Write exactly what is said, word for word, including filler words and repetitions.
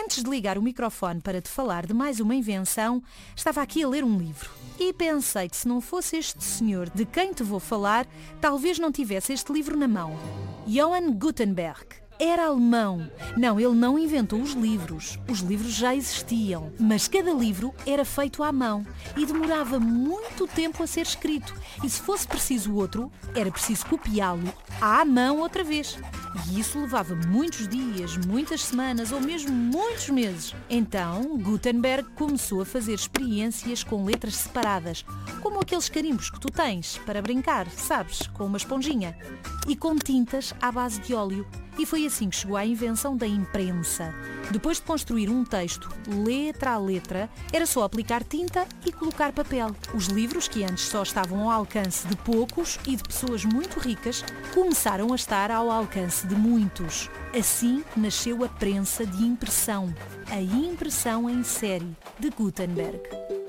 Antes de ligar o microfone para te falar de mais uma invenção, estava aqui a ler um livro. E pensei que se não fosse este senhor de quem te vou falar, talvez não tivesse este livro na mão. Johann Gutenberg. Era alemão. Não, ele não inventou os livros. Os livros já existiam. Mas cada livro era feito à mão e demorava muito tempo a ser escrito. E se fosse preciso outro, era preciso copiá-lo à mão outra vez. E isso levava muitos dias, muitas semanas ou mesmo muitos meses. Então, Gutenberg começou a fazer experiências com letras separadas, como aqueles carimbos que tu tens para brincar, sabes, com uma esponjinha, e com tintas à base de óleo. E foi assim que chegou à invenção da imprensa. Depois de construir um texto, letra a letra, era só aplicar tinta e colocar papel. Os livros, que antes só estavam ao alcance de poucos e de pessoas muito ricas, começaram a estar ao alcance de muitos. Assim nasceu a prensa de impressão, a impressão em série de Gutenberg.